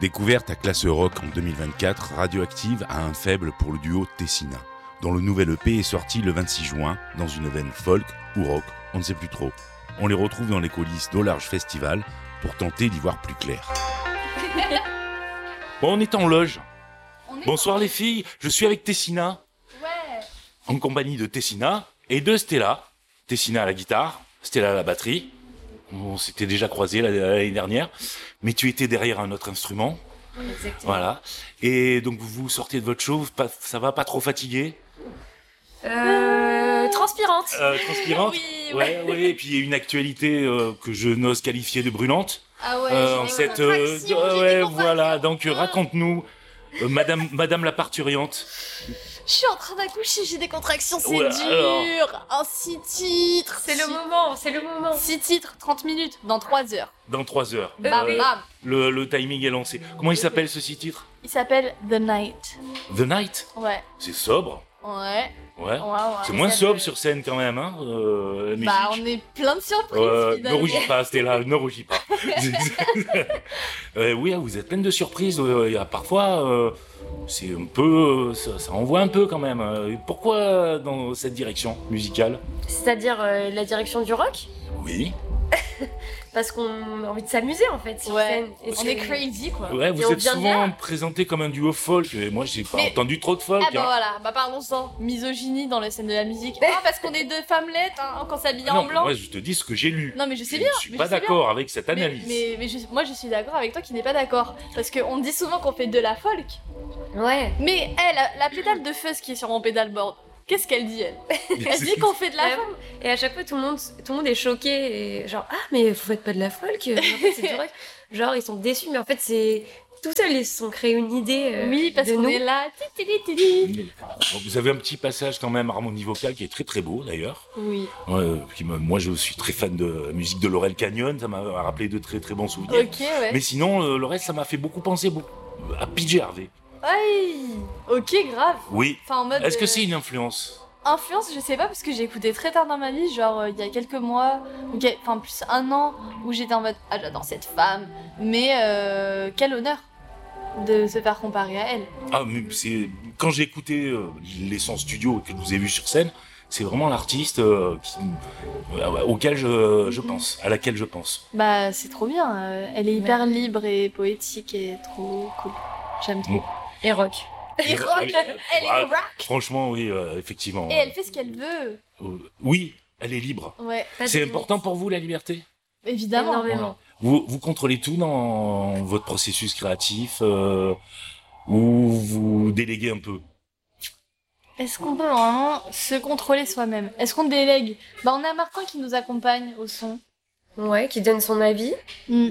Découverte à classe rock en 2024, Radioactive a un faible pour le duo Tessina, dont le nouvel EP est sorti le 26 juin dans une veine folk ou rock, on ne sait plus trop. On les retrouve dans les coulisses d'Au Large Festival pour tenter d'y voir plus clair. Bon, on est en loge. Bonsoir les filles, je suis avec Tessina. Ouais. En compagnie de Tessina et de Stella. Tessina à la guitare, Stella à la batterie. On s'était déjà croisés l'année dernière, mais tu étais derrière un autre instrument. Exactement. Voilà. Et donc vous sortez de votre show, ça va, pas trop fatigué? Transpirante. Transpirante. Oui, ouais. Et puis il y a une actualité que je n'ose qualifier de brûlante. Ah ouais, En cette voilà. Donc raconte-nous, Madame la parturiante. Je suis en train d'accoucher, j'ai des contractions, c'est Ouais, dur. En 6 titres. C'est le moment. 6 titres, 30 minutes, dans 3 heures. Dans 3 heures. Bam, bam. Le timing est lancé. Comment il s'appelle ce titre? Il s'appelle The Night. The Night. Ouais. C'est sobre. Ouais. Ouais. Ouais. C'est moins sobre sur scène quand même, hein, la musique. Bah, on est plein de surprises. Ne finalement. rougis pas, Stella, ne rougis pas. Oui, vous êtes pleine de surprises. Il y a parfois, c'est un peu, ça envoie un peu quand même. Pourquoi dans cette direction musicale? C'est-à-dire la direction du rock, Oui. parce qu'on a envie de s'amuser en fait sur Ouais. scène. Et On est crazy, quoi. Ouais, Et vous on êtes vient de souvent là. présenté comme un duo folk. Et moi, j'ai pas Mais- entendu trop de folk. Ah bah voilà, bah parlons-en. Misogynie dans la scène de la musique. Ah, parce qu'on est deux femmelettes, hein, qu'on s'habille Ah non, en blanc. moi, je te dis ce que j'ai lu. Non, mais je sais Je bien. ne suis mais pas je sais bien. d'accord avec cette analyse. Moi je suis d'accord avec toi qui n'est pas d'accord. Parce qu'on dit souvent qu'on fait de la folk. Ouais. Mais elle, la pédale de fuzz qui est sur mon pédalboard, qu'est-ce qu'elle dit elle? Elle dit qu'on fait de la Ouais. folk. Et à chaque fois, tout le monde est choqué. Et genre, ah, mais vous faites pas de la folk. En fait, c'est du rock. Genre, ils sont déçus, mais en fait, c'est. Tout seuls, ils se sont créés une idée. Oui, parce de qu'on nous. est là. Titi. Bon, vous avez un petit passage quand même harmonie vocale qui est très très beau d'ailleurs. Oui. Ouais, moi je suis très fan de la musique de Laurel Canyon, ça m'a rappelé de très très bons souvenirs. Ok, ouais. Mais sinon, le reste ça m'a fait beaucoup penser à PJ Harvey. Aïe. Ok, grave. Oui. Enfin, en mode. Est-ce que c'est une influence? Influence, je sais pas, parce que j'ai écouté très tard dans ma vie, genre il y a quelques mois, enfin plus 1 an, où j'étais en mode ah j'adore cette femme, mais quel honneur de se faire comparer à elle. Ah, mais c'est quand j'ai écouté les sons studio que je vous ai vus sur scène, c'est vraiment l'artiste auquel je pense, à laquelle je pense. Bah c'est trop bien, elle est hyper libre et poétique et trop cool. J'aime trop. Et rock. Et rock, elle est Ah, rock. Franchement, oui, effectivement. Et elle fait ce qu'elle veut. Oui, elle est libre. Ouais, Pas de C'est limite. important pour vous la liberté? évidemment. Énormément. Vous contrôlez tout dans votre processus créatif ou vous déléguez un peu? Est-ce qu'on peut vraiment se contrôler soi-même? Est-ce qu'on délègue? Bah on a Martin qui nous accompagne au son. Ouais, qui donne son avis. Mm.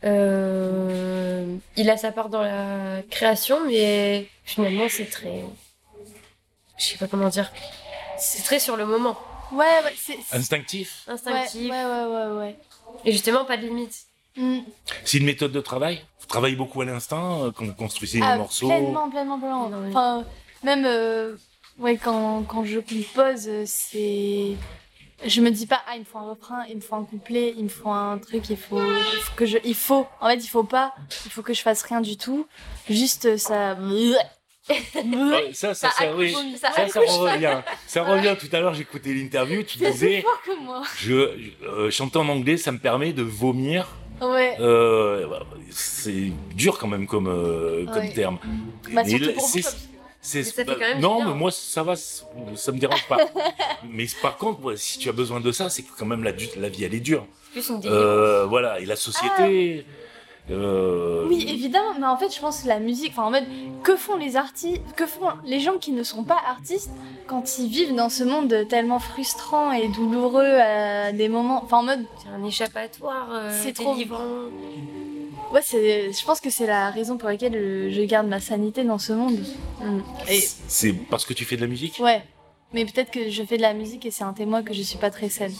Il a sa part dans la création, mais finalement, c'est très. Je sais pas comment dire. C'est très sur le moment, Ouais, c'est... Instinctif? instinctif. Ouais. Et justement, pas de limite. Mm. C'est une méthode de travail? Vous travaillez beaucoup à l'instinct quand vous construisez Ah, les morceaux? Pleinement. Énormément. Enfin, même quand je compose, c'est. Je me dis pas, ah, il me faut un refrain, il me faut un couplet, il me faut un truc, il faut que je. Il faut que je fasse rien du tout. Juste ça. Ouais, ça, oui. accouche, Ça revient. Ça revient. Tout à l'heure, j'écoutais l'interview, tu C'est plus disais, fort que moi. chanter en anglais, ça me permet de vomir. Ouais. C'est dur quand même comme Ouais. terme. Bah, Mais surtout là, pour vous, c'est- ça fait quand même non, du bien. mais moi ça va, ça me dérange pas. Mais par contre, ouais, si tu as besoin de ça, c'est que quand même la vie elle est dure. Plus une délivrance. Voilà, et la société. Oui, évidemment, mais en fait, je pense que la musique, enfin, en mode, que font les artistes, que font les gens qui ne sont pas artistes quand ils vivent dans ce monde tellement frustrant et douloureux à des moments, enfin, en mode, C'est un échappatoire. C'est trop- délivrant. ouais, je pense que c'est la raison pour laquelle je garde ma sanité dans ce monde. Et, C'est parce que tu fais de la musique? ouais, mais peut-être que je fais de la musique et c'est un témoin que je suis pas très saine.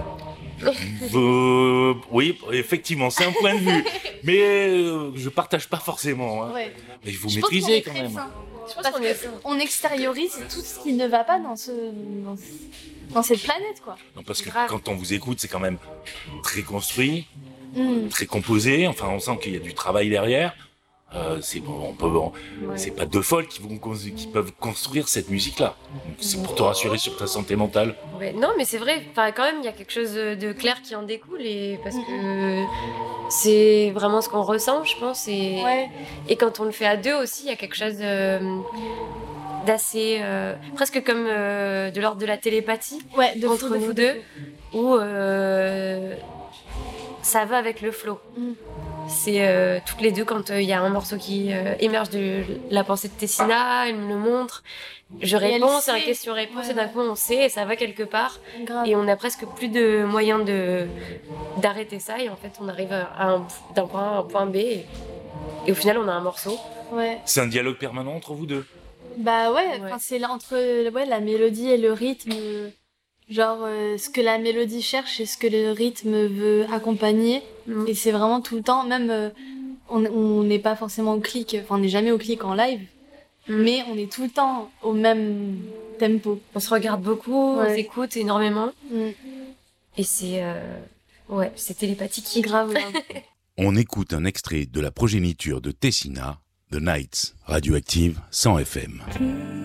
Oui, effectivement, c'est un point de vue. Mais je partage pas forcément. Hein. Ouais. Mais vous Je pense qu'on maîtrisez est quand très même. sain. Je pense Parce qu'on est sain. qu'on extériorise tout ce qui ne va pas dans cette planète, quoi. Non, parce que Grave. quand on vous écoute, c'est quand même très construit, Mm. très composé. Enfin, on sent qu'il y a du travail derrière. C'est bon, Ouais. c'est pas deux folles qui peuvent construire cette musique-là. Donc, c'est pour te rassurer sur ta santé mentale. Ouais, non, mais c'est vrai, enfin, quand même, il y a quelque chose de clair qui en découle, et parce que c'est vraiment ce qu'on ressent, je pense. Ouais. Et quand on le fait à deux aussi, il y a quelque chose d'assez. Presque comme de l'ordre de la télépathie Ouais, de entre fou, de nous fou, deux, de fou. où ça va avec le flow. Mm. C'est toutes les deux, quand il y a un morceau qui émerge de la pensée de Tessina, elle me le montre, je elle réponds, c'est un sait. question-réponse, Ouais, et d'un coup on sait, et ça va quelque part. Grave. Et on a presque plus de moyens d'arrêter ça, et en fait on arrive d'un point A à un point B, et au final on a un morceau. Ouais. C'est un dialogue permanent entre vous deux. Bah ouais, Ouais. c'est là entre la mélodie et le rythme. Genre, ce que la mélodie cherche et ce que le rythme veut accompagner. Mm. Et c'est vraiment tout le temps, même on n'est pas forcément au clic, enfin on n'est jamais au clic en live, mais on est tout le temps au même tempo. On se regarde beaucoup, on Ouais. s'écoute énormément, Mm. et c'est télépathique. Grave, grave. On écoute un extrait de la progéniture de Tessina, The Nights, Radioactive 100 FM.